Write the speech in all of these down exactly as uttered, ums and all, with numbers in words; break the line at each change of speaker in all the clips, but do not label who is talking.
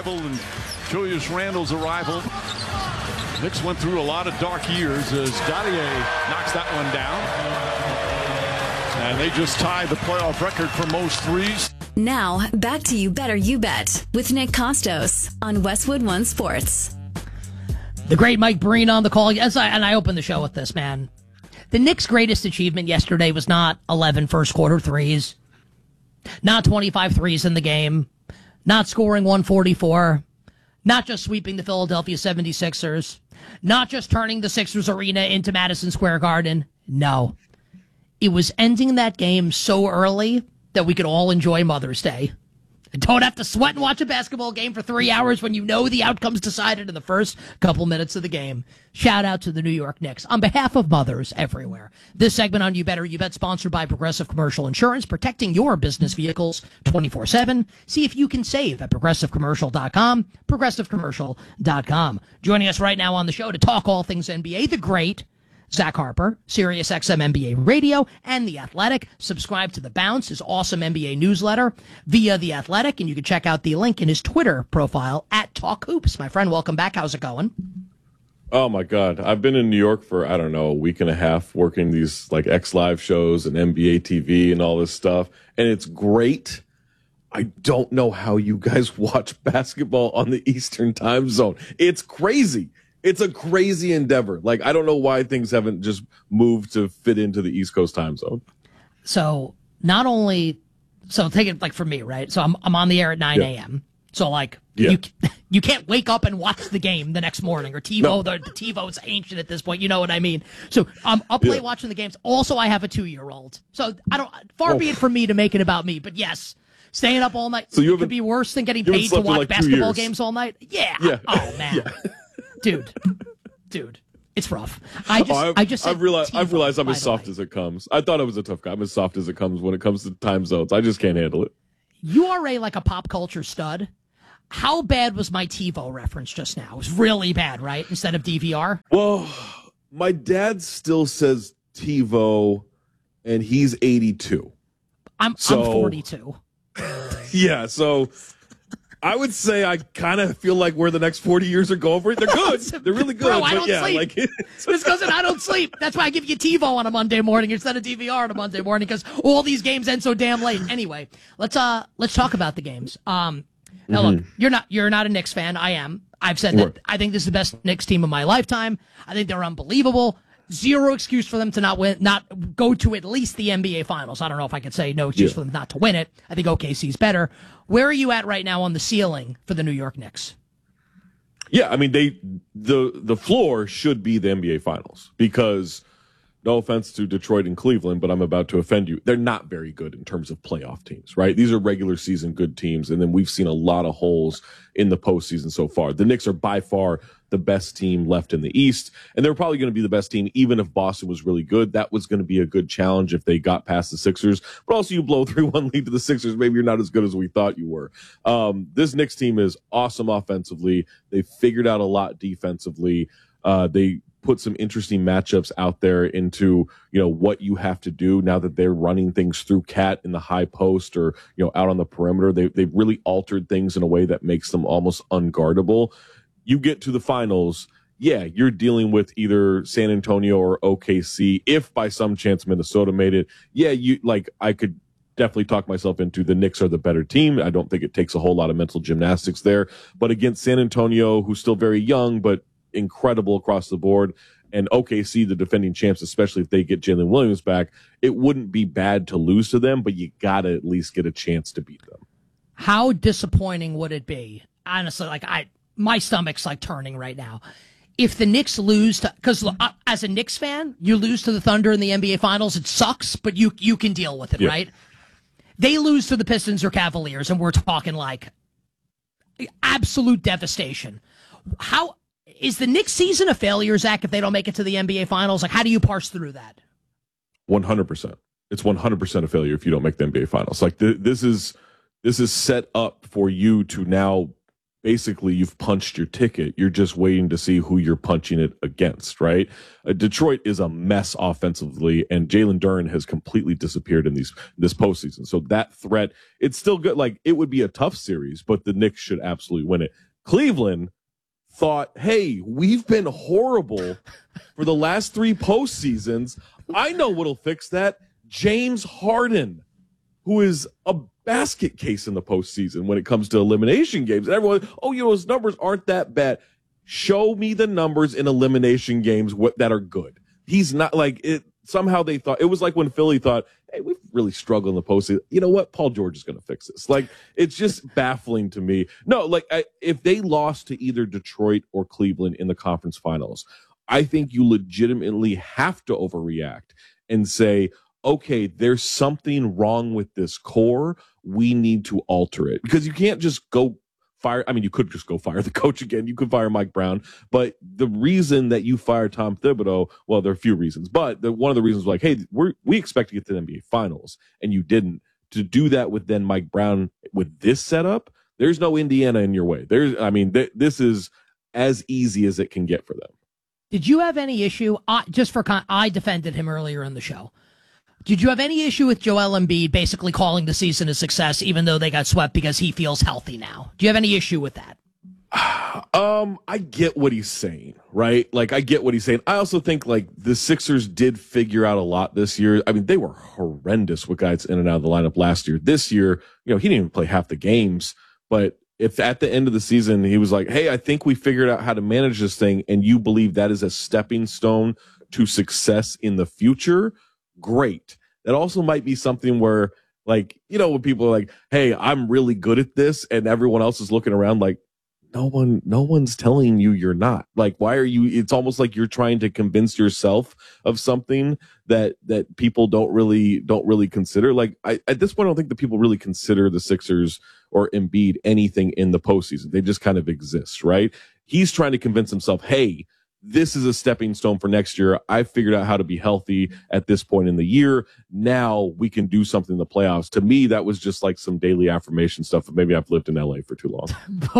arrival and Julius Randle's arrival. Knicks went through a lot of dark years as Dadier knocks that one down. And they just tied the playoff record for most threes.
Now, back to You Better You Bet with Nick Costos on Westwood One Sports.
The great Mike Breen on the call. Yes, I, and I opened the show with this, man. The Knicks' greatest achievement yesterday was not eleven first-quarter threes, not twenty-five threes in the game, not scoring one forty-four, not just sweeping the Philadelphia seventy-sixers, not just turning the Sixers arena into Madison Square Garden. No. It was ending that game so early that we could all enjoy Mother's Day. And don't have to sweat and watch a basketball game for three hours when you know the outcome's decided in the first couple minutes of the game. Shout out to the New York Knicks on behalf of mothers everywhere. This segment on You Better You Bet sponsored by Progressive Commercial Insurance, protecting your business vehicles twenty-four seven. See if you can save at progressive commercial dot com, progressive commercial dot com. Joining us right now on the show to talk all things N B A, the great Zach Harper, Sirius X M N B A Radio, and The Athletic. Subscribe to The Bounce, his awesome N B A newsletter, via The Athletic, and you can check out the link in his Twitter profile, at Talk Hoops. My friend, welcome back. How's it going?
Oh, my God. I've been in New York for, I don't know, a week and a half working these, like, X Live shows and N B A T V and all this stuff, and it's great. I don't know how you guys watch basketball on the Eastern time zone. It's crazy. It's a crazy endeavor. Like, I don't know why things haven't just moved to fit into the East Coast time zone.
So not only, so take it like for me, right? So I'm I'm on the air at nine a.m. Yeah. So like yeah. you you can't wake up and watch the game the next morning, or TiVo. No. The, the TiVo's ancient at this point. You know what I mean? So I'm up late yeah. watching the games. Also, I have a two-year-old. So I don't. Far oh. be it from me to make it about me, but yes. Staying up all night so you could be worse than getting paid to watch like basketball games all night. Yeah. yeah. Oh man. Yeah. Dude, dude, it's rough. I just,
oh,
I just,
I've realized, I've realized I'm as soft
way.
as it comes. I thought I was a tough guy. I'm as soft as it comes when it comes to time zones. I just can't handle it.
You are a like a pop culture stud. How bad was my TiVo reference just now? It was really bad, right? Instead of D V R.
Well, my dad still says TiVo, and he's eighty-two.
I'm,
so,
I'm forty-two.
Yeah, so. I would say I kind of feel like where the next forty years are going for it. They're good. They're really good.
Bro, I don't
yeah,
sleep.
Like,
it's because I don't sleep. That's why I give you TiVo on a Monday morning instead of D V R on a Monday morning, because all these games end so damn late. Anyway, let's uh let's talk about the games. Um, now mm-hmm. look, you're not you're not a Knicks fan. I am. I've said that I think this is the best Knicks team of my lifetime. I think they're unbelievable. Zero excuse for them to not win, not go to at least the N B A Finals. I don't know if I could say no excuse yeah. for them not to win it. I think O K C's better. Where are you at right now on the ceiling for the New York Knicks?
Yeah, I mean, they the the floor should be the N B A Finals because, no offense to Detroit and Cleveland, but I'm about to offend you. They're not very good in terms of playoff teams, right? These are regular season good teams, and then we've seen a lot of holes in the postseason so far. The Knicks are by far the best team left in the East, and they're probably going to be the best team even if Boston was really good. That was going to be a good challenge if they got past the Sixers, but also you blow three one lead to the Sixers, maybe you're not as good as we thought you were. Um, this Knicks team is awesome offensively. They figured out a lot defensively. Uh, they put some interesting matchups out there into, you know, what you have to do now that they're running things through Cat in the high post or, you know, out on the perimeter. They, they've really altered things in a way that makes them almost unguardable. You get to the finals, yeah, you're dealing with either San Antonio or O K C. If by some chance Minnesota made it, yeah, you like I could definitely talk myself into the Knicks are the better team. I don't think it takes a whole lot of mental gymnastics there. But against San Antonio, who's still very young, but incredible across the board, and O K C, the defending champs, especially if they get Jalen Williams back, it wouldn't be bad to lose to them, but you got to at least get a chance to beat them.
How disappointing would it be? Honestly, like I, my stomach's like turning right now. If the Knicks lose to, because uh, as a Knicks fan, you lose to the Thunder in the N B A Finals, it sucks, but you you can deal with it, yeah. right? They lose to the Pistons or Cavaliers, and we're talking like absolute devastation. How is the Knicks season a failure, Zach, if they don't make it to the N B A Finals? Like, how do you parse through that?
one hundred percent. It's one hundred percent a failure if you don't make the N B A Finals. Like, th- this is this is set up for you to now basically you've punched your ticket. You're just waiting to see who you're punching it against, right? Uh, Detroit is a mess offensively, and Jalen Duren has completely disappeared in these this postseason. So that threat, it's still good. Like, it would be a tough series, but the Knicks should absolutely win it. Cleveland thought, hey, we've been horrible for the last three postseasons. I know what'll fix that. James Harden, who is a basket case in the postseason when it comes to elimination games. And everyone, oh, you know, his numbers aren't that bad. Show me the numbers in elimination games what, that are good. He's not like it. Somehow they thought, it was like when Philly thought, hey, we've really struggled in the postseason. You know what? Paul George is going to fix this. Like, it's just baffling to me. No, like, I, if they lost to either Detroit or Cleveland in the conference finals, I think you legitimately have to overreact and say, okay, there's something wrong with this core. We need to alter it, because you can't just go fire. I mean, you could just go fire the coach again. You could fire Mike Brown. But the reason that you fired Tom Thibodeau, well, there are a few reasons, but the, one of the reasons was like, hey, we're, we expect to get to the N B A finals, and you didn't. To do that with then Mike Brown with this setup, there's no Indiana in your way. There's, I mean, th- this is as easy as it can get for them.
Did you have any issue? I, just for con- I defended him earlier in the show. Did you have any issue with Joel Embiid basically calling the season a success, even though they got swept, because he feels healthy now? Do you have any issue with that?
Um, I get what he's saying, right? Like, I get what he's saying. I also think, like, the Sixers did figure out a lot this year. I mean, they were horrendous with guys in and out of the lineup last year. This year, you know, he didn't even play half the games, but if at the end of the season he was like, hey, I think we figured out how to manage this thing, and you believe that is a stepping stone to success in the future, great. That also might be something where, like, you know, when people are like, hey, I'm really good at this, and everyone else is looking around like, no one, no one's telling you you're not. Like, why are you, it's almost like you're trying to convince yourself of something that, that people don't really, don't really consider. Like, I, at this point, I don't think that people really consider the Sixers or Embiid anything in the postseason. They just kind of exist, right? He's trying to convince himself, hey, this is a stepping stone for next year. I figured out how to be healthy at this point in the year. Now we can do something in the playoffs. To me, that was just like some daily affirmation stuff. Maybe I've lived in L A for too long.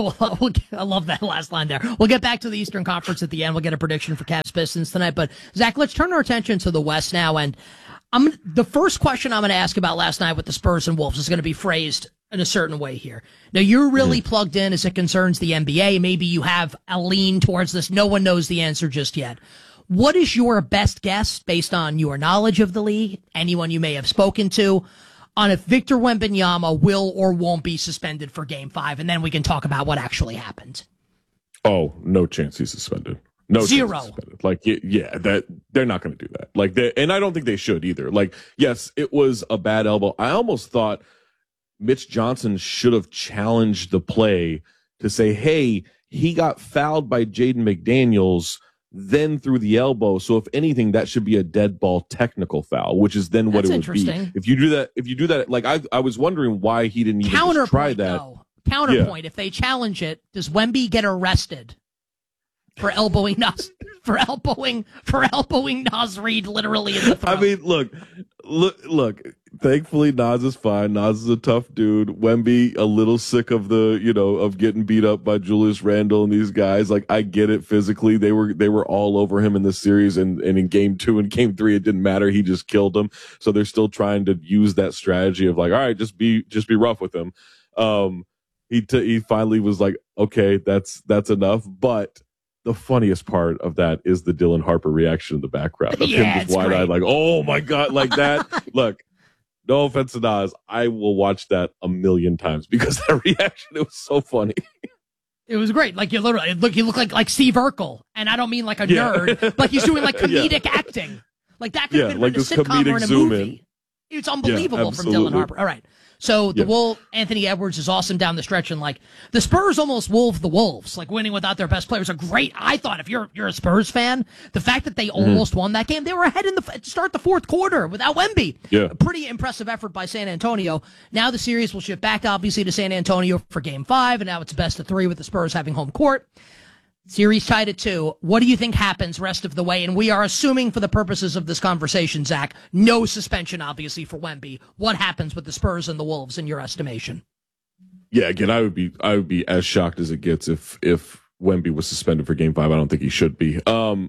I love that last line there. We'll get back to the Eastern Conference at the end. We'll get a prediction for Cavs Pistons tonight. But Zach, let's turn our attention to the West now. And I'm the first question I'm going to ask about last night with the Spurs and Wolves is going to be phrased in a certain way here. Now, you're really mm-hmm. plugged in as it concerns the N B A. Maybe you have a lean towards this. No one knows the answer just yet. What is your best guess, based on your knowledge of the league, anyone you may have spoken to, on if Victor Wembanyama will or won't be suspended for Game five? And then we can talk about what actually happened.
Oh, no chance he's suspended. No
Zero.
Suspended. Like, yeah, that they're not going to do that. Like, they, and I don't think they should either. Like, yes, it was a bad elbow. I almost thought Mitch Johnson should have challenged the play to say, hey, he got fouled by Jaden McDaniels, then through the elbow. So if anything, that should be a dead ball technical foul, which is then what
That's
it would be. If you do that, if you do that, like I, I was wondering why he didn't even just try that.
Though. Counterpoint, yeah. If they challenge it, does Wemby get arrested for elbowing Nas, for elbowing, for elbowing Naz Reid literally in the throat?
I mean, look, look, look. Thankfully, Nas is fine. Nas is a tough dude. Wemby, a little sick of the, you know, of getting beat up by Julius Randle and these guys. Like, I get it physically. They were, they were all over him in this series, and, and in game two and game three, it didn't matter. He just killed them. So they're still trying to use that strategy of like, all right, just be, just be rough with him. Um, he, t- he finally was like, okay, that's, that's enough. But the funniest part of that is the Dylan Harper reaction in the background of
yeah,
him just wide eyed, like, oh my God, like that. Look, no offense to Nas, I will watch that a million times because that reaction, it was so funny.
It was great. Like, you literally look, you look like like Steve Urkel, and I don't mean like a yeah. nerd, like he's doing like comedic yeah. acting. Like that could
yeah,
have been
like
in a sitcom or in a movie.
In.
It's unbelievable
yeah,
from Dylan Harper. All right. So the
yeah.
Wolf, Anthony Edwards is awesome down the stretch, and like the Spurs almost wolved the Wolves, like winning without their best players. A great, I thought, if you're you're a Spurs fan, the fact that they mm-hmm. almost won that game, they were ahead in the to start the fourth quarter without Wemby.
Yeah,
a pretty impressive effort by San Antonio. Now the series will shift back obviously to San Antonio for Game Five, and now it's best of three with the Spurs having home court. Series tied at two. What do you think happens rest of the way? And we are assuming for the purposes of this conversation, Zach, no suspension, obviously, for Wemby. What happens with the Spurs and the Wolves in your estimation?
Yeah, again, I would be I would be as shocked as it gets if if Wemby was suspended for Game Five. I don't think he should be. Um,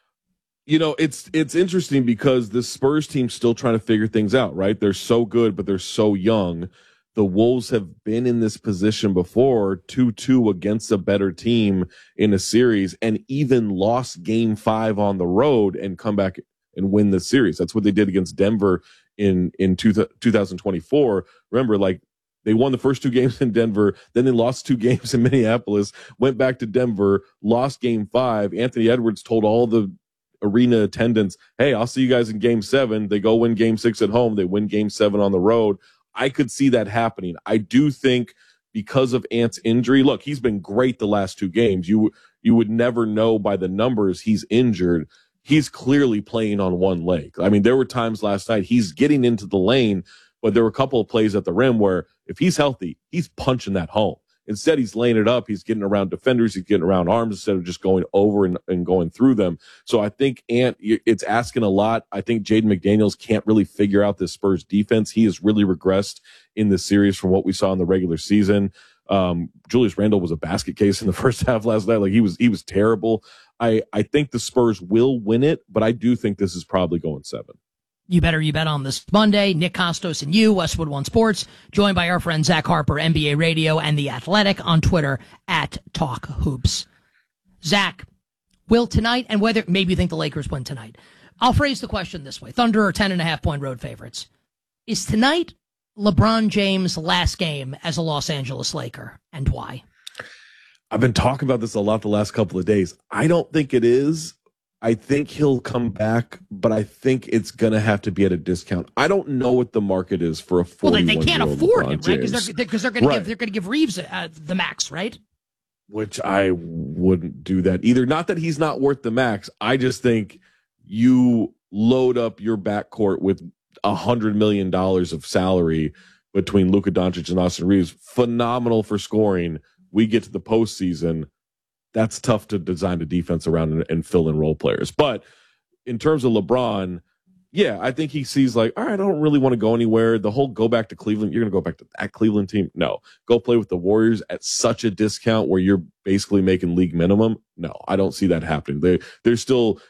you know, it's it's interesting because the Spurs team's still trying to figure things out. Right? They're so good, but they're so young. The Wolves have been in this position before, two two against a better team in a series, and even lost Game Five on the road and come back and win the series. That's what they did against Denver in in two, twenty twenty-four. Remember, like, they won the first two games in Denver, then they lost two games in Minneapolis, went back to Denver, lost Game Five. Anthony Edwards told all the arena attendants, hey, I'll see you guys in Game Seven. They go win Game Six at home. They win Game Seven on the road. I could see that happening. I do think because of Ant's injury, look, he's been great the last two games. You you would never know by the numbers he's injured. He's clearly playing on one leg. I mean, there were times last night he's getting into the lane, but there were a couple of plays at the rim where if he's healthy, he's punching that home. Instead, he's laying it up. He's getting around defenders. He's getting around arms instead of just going over and, and going through them. So I think Ant, it's asking a lot. I think Jaden McDaniels can't really figure out this Spurs defense. He has really regressed in this series from what we saw in the regular season. Um, Julius Randle was a basket case in the first half last night. Like he was, he was terrible. I, I think the Spurs will win it, but I do think this is probably going seven.
You better you bet on this Monday. Nick Costos and you, Westwood One Sports, joined by our friend Zach Harper, N B A Radio, and The Athletic on Twitter at Talk Hoops. Zach, will tonight, and whether maybe you think the Lakers win tonight, I'll phrase the question this way. Thunder are ten and a half point road favorites. Is tonight LeBron James' last game as a Los Angeles Laker, and why?
I've been talking about this a lot the last couple of days. I don't think it is. I think he'll come back, but I think it's going to have to be at a discount. I don't know what the market is for a forty-one-year-old
Well, they, they can't afford
LeBron
him, right? Because they're, because they're going
right.
to give they're going to give Reeves uh, the max, right?
Which I wouldn't do that either. Not that he's not worth the max. I just think you load up your backcourt with a hundred million dollars of salary between Luka Doncic and Austin Reeves. Phenomenal for scoring. We get to the postseason. That's tough to design a defense around and, and fill in role players. But in terms of LeBron, yeah, I think he sees like, all right, I don't really want to go anywhere. The whole go back to Cleveland, you're going to go back to that Cleveland team? No. Go play with the Warriors at such a discount where you're basically making league minimum? No, I don't see that happening. They, they're still